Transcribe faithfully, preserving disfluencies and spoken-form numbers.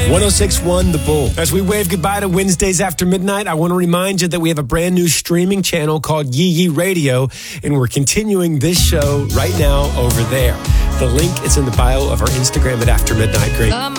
one oh six point one The Bull. As we wave goodbye to Wednesdays after midnight, I want to remind you that we have a brand new streaming channel called Yee Yee Radio, and we're continuing this show right now over there. The link is in the bio of our Instagram at After Midnight. Great.